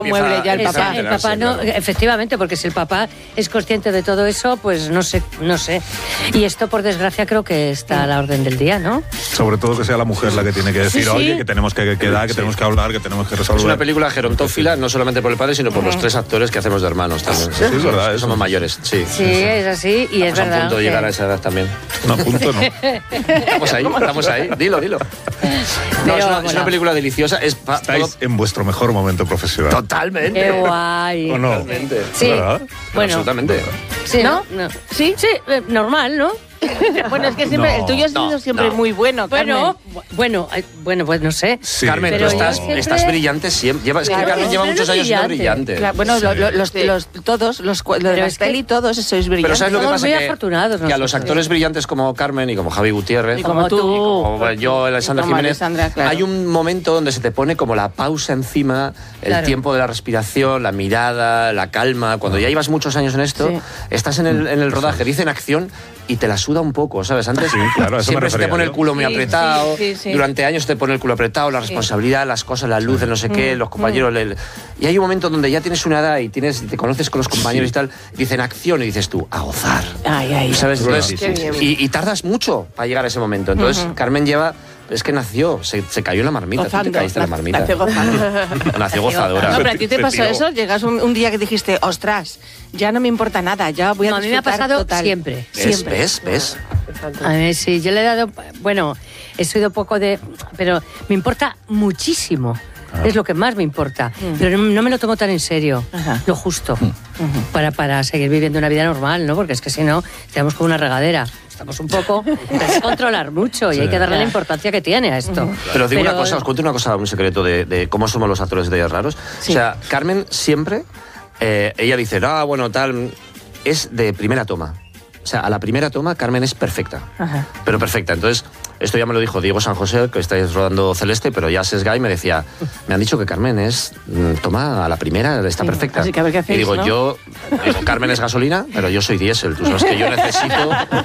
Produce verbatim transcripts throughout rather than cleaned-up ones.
mueble ya el papá. El papá no, claro. efectivamente, porque si el papá es consciente de todo eso, pues no sé, no sé. Y esto, por desgracia, creo que está a la orden del día, ¿no? Sobre todo que sea la mujer la que tiene que decir, Sí, sí. oye, que tenemos que quedar, que Sí. tenemos que hablar, que tenemos que resolver. Es una película gerontófila, no solamente por el padre, sino por los tres actores que hacemos de hermanos también. Sí, es verdad, eso. Somos mayores, sí. Sí, es así y es Estamos a verdad. punto de que- llegar a esa edad también. No, punto no. Estamos ahí, estamos ahí. Dilo, dilo. No, Pero, es, una, es bueno. una película deliciosa. Es pa- Estáis todo- en vuestro mejor momento profesional. Totalmente. Qué guay. ¿O no? Totalmente. Sí, ¿Verdad? bueno, Absolutamente. sí, ¿No? ¿no? ¿Sí? Sí, eh, normal, ¿no? Bueno, es que siempre, No, el tuyo ha sido no, siempre no. muy bueno, Bueno, Carmen. bu- bueno, ay, bueno, pues no sé. Sí, Carmen, tú pero yo estás, siempre- estás brillante siempre. Lleva, es que Claro, Carmen lleva siempre muchos años siendo brillante. brillante. Claro, bueno, Sí. lo- lo- los, los- todos, los, cu- lo de Pero las es que- peli, todos sois brillantes. Pero ¿sabes lo que Somos pasa? muy Que, afortunados que a los nosotros. actores brillantes como Carmen y como Javi Gutiérrez, Y como tú. como yo, Alessandra Como Jiménez, Alessandra, claro. hay un momento donde se te pone como la pausa encima, el Claro. tiempo de la respiración, la mirada, la calma. Cuando ya llevas muchos años en esto, Sí. estás en el, en el rodaje, dicen acción y te la suda un poco, ¿sabes? Antes Sí, claro, a eso me siempre se te refería pone yo. el culo muy Sí, apretado, sí, sí, sí. durante años te pone el culo apretado, la responsabilidad, las cosas, las luces, no sé qué, los compañeros... el- Y hay un momento donde ya tienes una edad y tienes, te conoces con los compañeros y tal, dicen acción y dices tú, a gozar. Ay, ay. ¿Sabes? Bueno, Entonces, sí, sí, sí. Y, y tardas mucho para llegar a ese momento. Entonces, Carmen lleva... Es que nació, se, se cayó en la marmita. Tú te Gozando, caíste en la marmita. nace gozando. Nació gozadora. No, pero a ti te Se pasó tiró. eso, llegas un, un día que dijiste, ostras, ya no me importa nada, ya voy a No, a mí me ha disfrutar pasado total. siempre. ¿Ves? Siempre. ¿Ves? ¿Ves? A ver, sí, yo le he dado, bueno, he sido poco de, pero me importa muchísimo. Es lo que más me importa. Pero no, no me lo tomo tan en serio. Ajá. Lo justo. para, para seguir viviendo una vida normal, ¿no? Porque es que si no, estamos como una regadera. Estamos un poco... Hay que controlar mucho y hay que darle la importancia que tiene a esto. Pero os digo una cosa, os cuento una cosa, un secreto de, de cómo somos los actores de raros. Sí. O sea, Carmen siempre, eh, ella dice, ah, bueno, tal, es de primera toma. O sea, a la primera toma Carmen es perfecta. Ajá. Pero perfecta. Entonces, esto ya me lo dijo Diego San José, que estáis rodando Celeste, pero ya Sesgay me decía, me han dicho que Carmen es, mm, toma, a la primera, está Sí, perfecta. así que a ver qué hacéis, y digo, ¿no? yo, digo, Carmen es gasolina, pero yo soy diésel. Tú sabes que yo necesito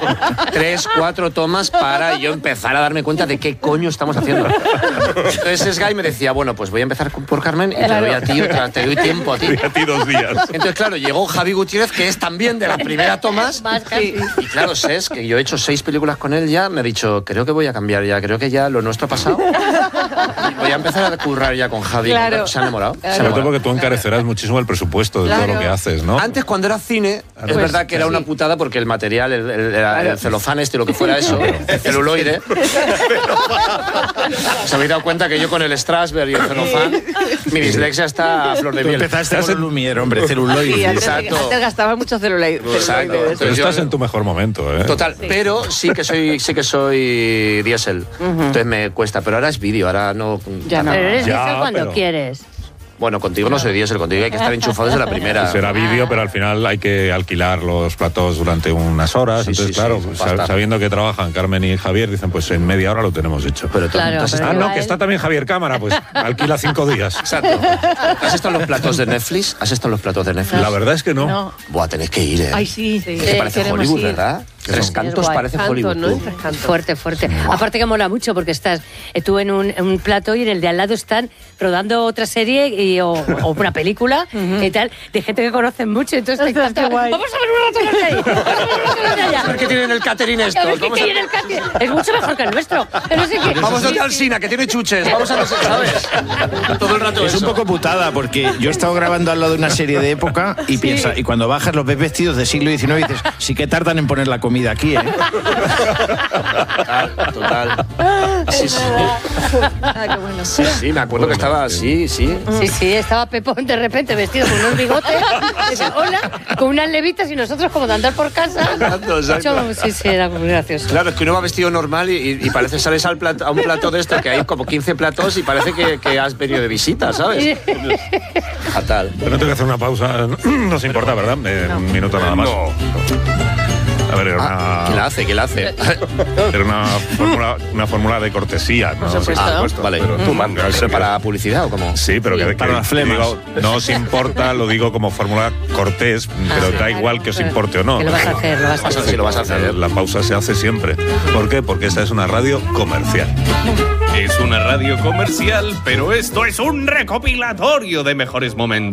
tres, cuatro tomas para yo empezar a darme cuenta de qué coño estamos haciendo. Entonces Sesgay me decía, bueno, pues voy a empezar por Carmen y te doy a ti otra, te doy tiempo a ti. A ti dos días. Entonces, claro, llegó Javi Gutiérrez, que es también de las primeras tomas. Más casi. Y claro, Ses, que yo he hecho seis películas con él ya, me ha dicho, creo que voy a cambiar ya, creo que ya lo nuestro ha pasado. Y voy a empezar a currar ya con Javi. Claro. Se ha enamorado. Se ha Sobre todo enamorado. porque tú encarecerás mucísimo el presupuesto de todo Claro. lo que haces, ¿no? Antes, cuando era cine, es Pues, verdad que era una putada porque el material, el, el- era el celofán este, lo que fuera eso, el celuloide. ¿Os habéis dado cuenta que yo con el Strasberg y el celofán, mi dislexia está a flor de Tú miel? empezaste con el Lumière, hombre, celuloide. Sí, antes, Exacto. antes gastaba mucho celuloide. Exacto. celuloide de eso. Pero Yo- estás en tu mejor momento, ¿eh? Total, pero sí que soy sí que soy diésel. Entonces me cuesta, pero ahora es vídeo, ahora no. Ya no. Pero eres Ya, diésel cuando pero- quieres. Bueno, contigo no soy diésel, contigo hay que estar enchufado desde la primera. Será vídeo, pero al final hay que alquilar los platós durante unas horas. Sí, Entonces, sí, claro, sí, sa- basta. sabiendo que trabajan Carmen y Javier, dicen, pues en media hora lo tenemos hecho. Pero tú- Claro, tú has pero Ah, estado- no, igual- que está también Javier Cámara, pues alquila cinco días. Exacto. ¿Has estado en los platos de Netflix? ¿Has estado en los platos de Netflix? La verdad es que no. No. Buah, tenéis que ir, ¿eh? Ay, sí. Es que parece queremos Hollywood, ir. ¿verdad? Tres cantos guay. parece Canto, Hollywood. ¿no? tú. Tres cantos. Fuerte, fuerte. Aparte que mola mucho porque estás eh, tú en un, en un plato y en el de al lado están rodando otra serie y, o, o una película y tal, de gente que conocen mucho. Entonces te Ostras, encanta. qué guay. Vamos a ver un rato de ahí. Vamos a ver un rato de allá. A ver qué tienen el catering A estos. ver qué Vamos hay en el catering. Es mucho mejor que el nuestro. Pero no sé qué. Vamos a al Sina, que tiene chuches. Vamos a no sé, ¿sabes? Todo el rato Es un eso. poco putada porque yo he estado grabando al lado de una serie de época y piensa, y cuando bajas los ves vestidos de siglo diecinueve y dices, sí que tardan en poner la comida aquí, ¿eh? Total, total. Sí, sí. Ah, qué bueno. Sí, sí, me acuerdo que estaba así, sí. Sí, sí, estaba Pepón de repente vestido con unos bigotes, decía, hola, con unas levitas y nosotros como de andar por casa. Exacto, exacto. Yo- sí, sí, era muy gracioso. Claro, es que uno va vestido normal y, y parece sales al plato, a un plato de esto que hay como quince platos y parece que, que has venido de visita, ¿sabes? Fatal. Pero no tengo que hacer una pausa. No se importa, ¿verdad? Eh, Un minuto nada más. A ver, era Ah, ¿Quién la una, hace? ¿Quién la hace? era una, fórmula, una fórmula de cortesía. ¿no? Por supuesto. Ah, vale. Pero tú mandas. ¿Pero para publicidad o cómo? Sí, pero que, que- para las que flemas. digo, no os importa, lo digo como fórmula cortés, pero da igual que os importe o no. Que lo vas a hacer, lo vas a Vas a- hacer. sí, lo vas a hacer. La pausa se hace siempre. ¿Por qué? Porque esta es una radio comercial. Es una radio comercial, pero esto es un recopilatorio de mejores momentos.